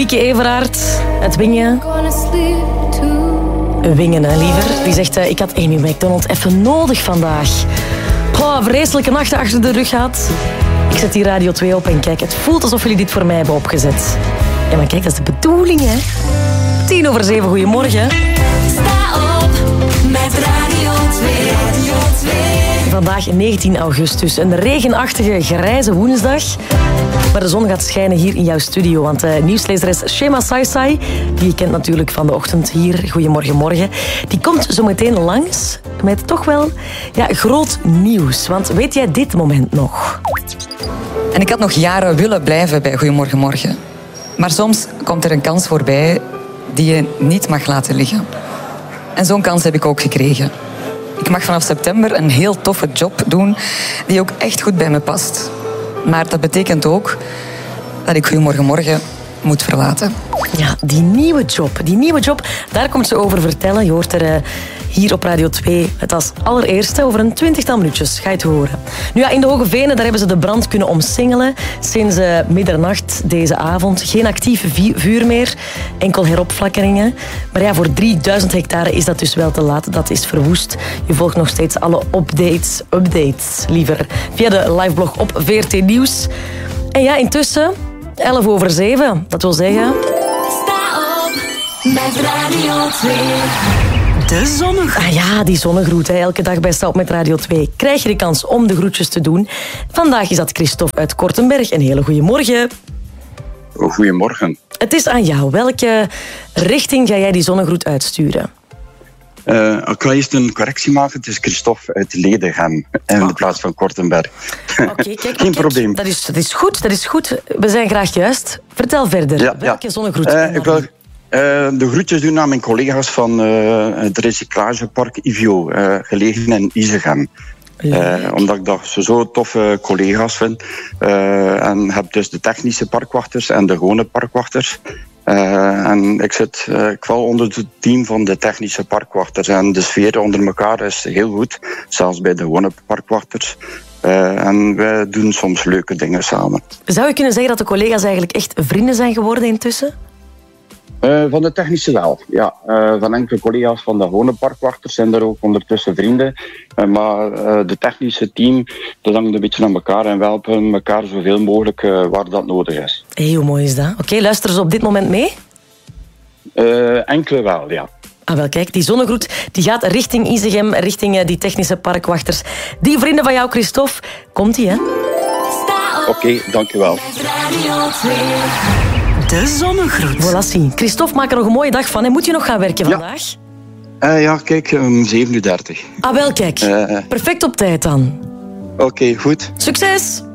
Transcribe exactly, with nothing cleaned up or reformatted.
Marieke Everaert, het wingen. Wingen, hè, liever. Die zegt, uh, ik had Amy McDonald even nodig vandaag. Oh, vreselijke nachten achter de rug gehad. Ik zet die Radio twee op en kijk, het voelt alsof jullie dit voor mij hebben opgezet. Ja, maar kijk, dat is de bedoeling, hè. Tien over zeven, goedemorgen. Sta op met Radio twee. Radio twee. Vandaag negentien augustus, een regenachtige grijze woensdag. Maar de zon gaat schijnen hier in jouw studio. Want uh, nieuwslezeres Shema Saisai, die je kent natuurlijk van de ochtend hier, Goedemorgen Morgen, die komt zo meteen langs met toch wel ja, groot nieuws. Want weet jij dit moment nog? En ik had nog jaren willen blijven bij Goedemorgen Morgen. Maar soms komt er een kans voorbij die je niet mag laten liggen. En zo'n kans heb ik ook gekregen. Ik mag vanaf september een heel toffe job doen die ook echt goed bij me past. Maar dat betekent ook dat ik Goedemorgen Morgen moet verlaten. Ja, die nieuwe job. Die nieuwe job, daar komt ze over vertellen. Je hoort er uh, hier op Radio twee het als allereerste. Over een twintigtal minuutjes ga je het horen. Nu ja, in de Hoge Venen, daar hebben ze de brand kunnen omsingelen. Sinds uh, middernacht deze avond. Geen actief vuur meer. Enkel heropflakkeringen. Maar ja, voor drieduizend hectare is dat dus wel te laat. Dat is verwoest. Je volgt nog steeds alle updates, updates liever, via de liveblog op V R T Nieuws. En ja, intussen elf over zeven. Dat wil zeggen... Sta op met Radio twee. De zonnegroet. Ah ja, die zonnegroet. Hè. Elke dag bij Sta op met Radio twee krijg je de kans om de groetjes te doen. Vandaag is dat Christophe uit Kortenberg. Een hele goede morgen. Goedemorgen. Het is aan jou. Welke richting ga jij die zonnegroet uitsturen? Uh, ik ga eerst een correctie maken. Het is Christophe uit Ledegem in de plaats van Kortenberg. Oké, okay, kijk. Geen kijk, probleem. Dat is, dat is goed, dat is goed. We zijn graag juist. Vertel verder. Ja, Welke ja. zonnegroet? Uh, ik wil uh, de groetjes doen aan mijn collega's van uh, het recyclagepark Ivio, uh, gelegen in Isegem. Uh, omdat ik dat zo toffe collega's vind. Uh, en heb dus de technische parkwachters en de gewone parkwachters. Uh, en ik zit uh, ik val onder het team van de technische parkwachters. En de sfeer onder elkaar is heel goed. Zelfs bij de gewone parkwachters. Uh, en wij doen soms leuke dingen samen. Zou je kunnen zeggen dat de collega's eigenlijk echt vrienden zijn geworden intussen? Uh, van de technische wel, ja. Uh, van enkele collega's van de gewone parkwachters zijn er ook ondertussen vrienden. Uh, maar uh, de technische team, dat hangt een beetje aan elkaar en we helpen elkaar zoveel mogelijk uh, waar dat nodig is. Hey, hoe mooi is dat? Oké, okay, luisteren ze op dit moment mee? Uh, enkele wel, ja. Ah, wel, kijk, die zonnegroet die gaat richting Isegem, richting uh, die technische parkwachters. Die vrienden van jou, Christophe, komt-ie, hè? Oké, okay, dankjewel. De zonnegroet. Voilà, zie. Christophe, maak er nog een mooie dag van. En moet je nog gaan werken vandaag? Ja, uh, ja kijk, um, zeven uur dertig. Ah, wel, kijk. Uh, Perfect op tijd dan. Oké, okay, goed. Succes!